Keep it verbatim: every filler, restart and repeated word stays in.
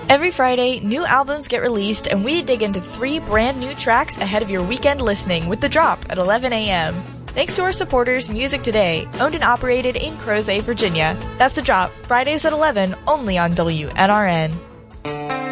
Every Friday, new albums get released, and we dig into three brand new tracks ahead of your weekend listening with The Drop at eleven a.m. Thanks to our supporters, Music Today, owned and operated in Crozet, Virginia. That's The Drop, Fridays at eleven, only on W N R N.